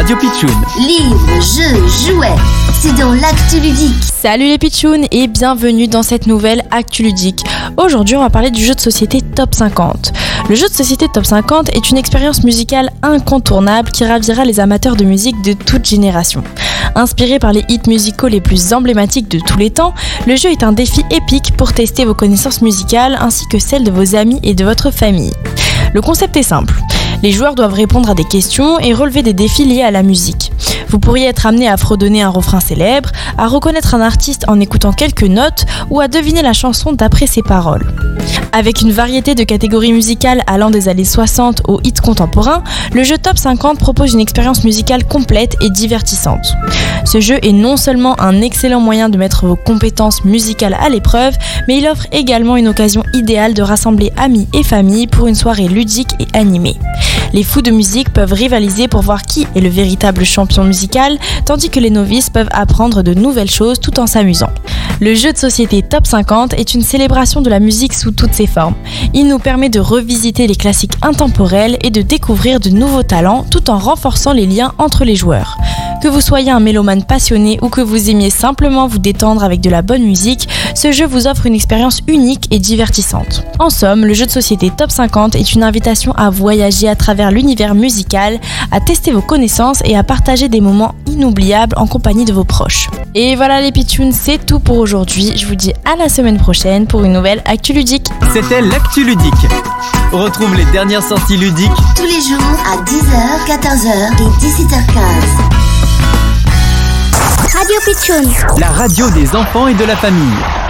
Radio Pitchoun. Livres, jeux, jouets, c'est dans l'actu ludique. Salut les Pitchouns et bienvenue dans cette nouvelle actu ludique. Aujourd'hui on va parler du jeu de société Top 50. Le jeu de société Top 50 est une expérience musicale incontournable qui ravira les amateurs de musique de toute génération. Inspiré par les hits musicaux les plus emblématiques de tous les temps, le jeu est un défi épique pour tester vos connaissances musicales ainsi que celles de vos amis et de votre famille. Le concept est simple. Les joueurs doivent répondre à des questions et relever des défis liés à la musique. Vous pourriez être amené à fredonner un refrain célèbre, à reconnaître un artiste en écoutant quelques notes ou à deviner la chanson d'après ses paroles. Avec une variété de catégories musicales allant des années 60 aux hits contemporains, le jeu Top 50 propose une expérience musicale complète et divertissante. Ce jeu est non seulement un excellent moyen de mettre vos compétences musicales à l'épreuve, mais il offre également une occasion idéale de rassembler amis et familles pour une soirée ludique et animée. Les fous de musique peuvent rivaliser pour voir qui est le véritable champion musical, tandis que les novices peuvent apprendre de nouvelles choses tout en s'amusant. Le jeu de société Top 50 est une célébration de la musique sous toutes ses formes. Il nous permet de revisiter les classiques intemporels et de découvrir de nouveaux talents tout en renforçant les liens entre les joueurs. Que vous soyez un mélomane passionné ou que vous aimiez simplement vous détendre avec de la bonne musique, ce jeu vous offre une expérience unique et divertissante. En somme, le jeu de société Top 50 est une invitation à voyager à travers l'univers musical, à tester vos connaissances et à partager des moments inoubliables en compagnie de vos proches. Et voilà les Pitchouns, c'est tout pour aujourd'hui. Je vous dis à la semaine prochaine pour une nouvelle actu ludique. C'était l'actu ludique. Retrouve les dernières sorties ludiques Tous les jours à 10h, 14h et 17h15. Radio Pitchoun. la radio des enfants et de la famille.